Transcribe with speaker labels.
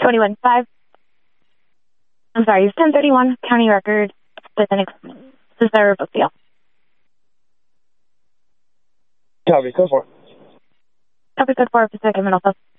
Speaker 1: 21-5. I'm sorry, 1031 county record with an Cesar book deal.
Speaker 2: Copy, code 4.
Speaker 1: Copy, code 4, Pacific Middle.